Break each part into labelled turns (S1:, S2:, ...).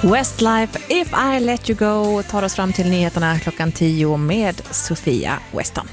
S1: Westlife, If I Let You Go tar oss fram till nyheterna klockan 10 med Sofia Weston.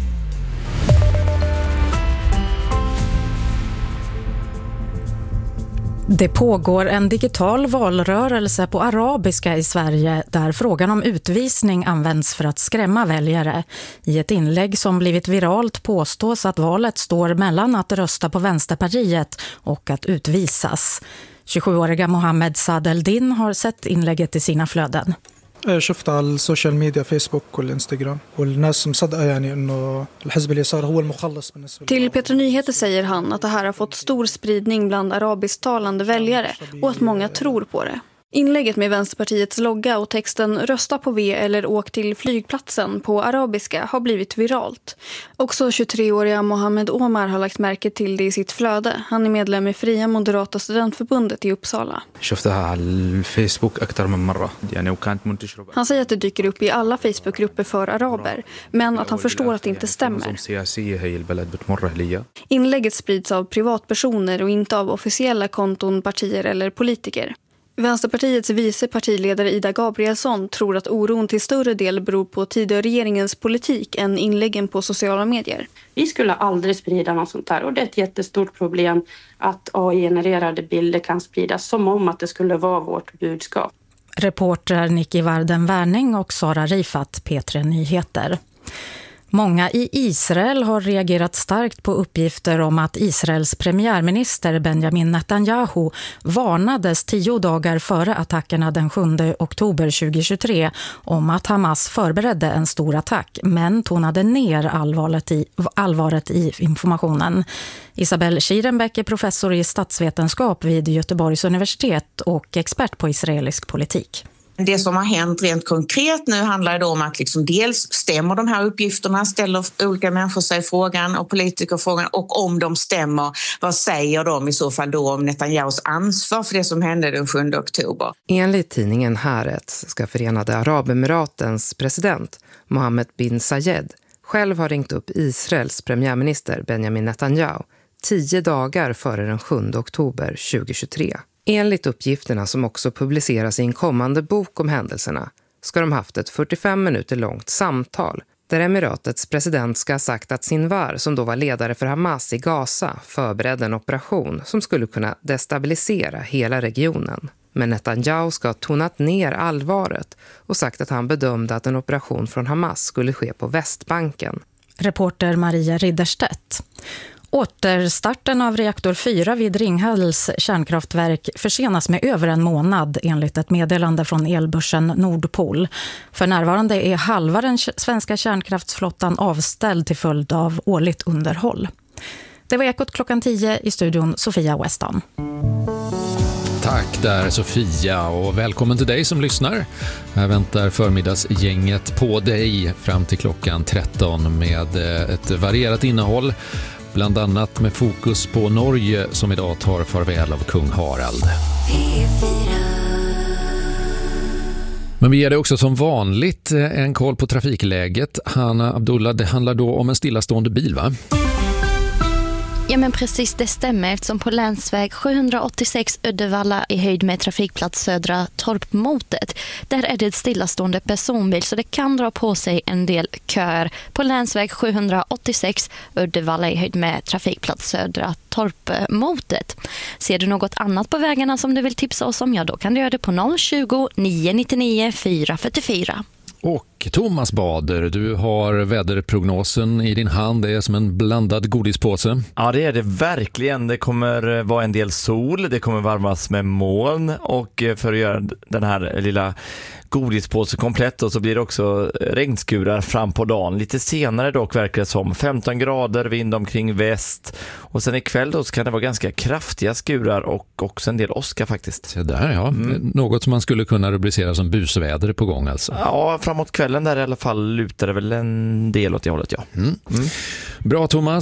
S2: Det pågår en digital valrörelse på arabiska i Sverige där frågan om utvisning används för att skrämma väljare. I ett inlägg som blivit viralt påstås att valet står mellan att rösta på Vänsterpartiet och att utvisas. 27-åriga Mohammed Sadeldin har sett inlägget i sina flöden.
S3: شفت على السوشيال ميديا فيسبوك والإنستغرام والناس مصدقة يعني إنه الحزب اليسار هو المخلص بالنسبة.
S4: Till Petra Nyheter säger han att det här har fått stor spridning bland arabisktalande väljare och att många tror på det. Inlägget med Vänsterpartiets logga och texten "Rösta på V eller åk till flygplatsen" på arabiska har blivit viralt. Också 23-åriga Mohammed Omar har lagt märke till det i sitt flöde. Han är medlem i Fria Moderata studentförbundet i Uppsala. Han säger att det dyker upp i alla Facebookgrupper för araber, men att han förstår att det inte stämmer. Inlägget sprids av privatpersoner och inte av officiella konton, partier eller politiker. Vänsterpartiets vice partiledare Ida Gabrielsson tror att oron till större del beror på regeringens politik än inläggen på sociala medier.
S5: Vi skulle aldrig sprida något sånt här och det är ett jättestort problem att AI-genererade bilder kan spridas som om att det skulle vara vårt budskap.
S2: Reporter Nicky Varden-Wärning och Sara Rifat, P3 Nyheter. Många i Israel har reagerat starkt på uppgifter om att Israels premiärminister Benjamin Netanyahu varnades 10 dagar före attackerna den 7 oktober 2023 om att Hamas förberedde en stor attack, men tonade ner allvaret i informationen. Isabel Schierenbeck är professor i statsvetenskap vid Göteborgs universitet och expert på israelisk politik.
S6: Det som har hänt rent konkret nu handlar då om att dels stämmer de här uppgifterna, ställer olika människor sig frågan och politiker frågan, och om de stämmer, vad säger de i så fall då om Netanyahus ansvar för det som hände den 7 oktober?
S7: Enligt tidningen Haaretz ska Förenade Arabemiratens president Mohammed bin Zayed själv ha ringt upp Israels premiärminister Benjamin Netanyahu 10 dagar före den 7 oktober 2023. Enligt uppgifterna som också publiceras i en kommande bok om händelserna ska de haft ett 45 minuter långt samtal där Emiratets president ska ha sagt att Sinwar, som då var ledare för Hamas i Gaza, förberedde en operation som skulle kunna destabilisera hela regionen. Men Netanyahu ska ha tonat ner allvaret och sagt att han bedömde att en operation från Hamas skulle ske på Västbanken.
S2: Reporter Maria Ridderstedt. Återstarten av reaktor 4 vid Ringhals kärnkraftverk försenas med över en månad enligt ett meddelande från elbörsen Nordpol. För närvarande är halva den svenska kärnkraftsflottan avställd till följd av årligt underhåll. Det var Ekot klockan 10 i studion Sofia Weston.
S8: Tack där Sofia och välkommen till dig som lyssnar. Här väntar förmiddagsgänget på dig fram till klockan 13 med ett varierat innehåll. Bland annat med fokus på Norge som idag tar farväl av kung Harald. Men vi ger det också som vanligt en koll på trafikläget. Hanna Abdullah, det handlar då om en stillastående bil, va?
S9: Ja men precis, det stämmer eftersom på länsväg 786 Uddevalla i höjd med trafikplats Södra Torpmotet. Där är det ett stillastående personbil så det kan dra på sig en del kör. På länsväg 786 Uddevalla i höjd med trafikplats Södra Torpmotet. Ser du något annat på vägarna som du vill tipsa oss om, ja då kan du göra det på 020 999 444.
S8: Och Thomas Bader, du har väderprognosen i din hand. Det är som en blandad godispåse.
S10: Ja, det är det verkligen. Det kommer vara en del sol, det kommer varmas med moln, och för att göra den här lilla godispåse komplett och så blir det också regnskurar fram på dagen. Lite senare dock verkar det som 15 grader, vind omkring väst, och sen ikväll då så kan det vara ganska kraftiga skurar och också en del åska faktiskt.
S8: Så där, ja. Något som man skulle kunna rubricera som busväder på gång alltså.
S10: Ja, framåt kvällen där i alla fall lutar det väl en del åt det hållet, ja.
S8: Bra Thomas,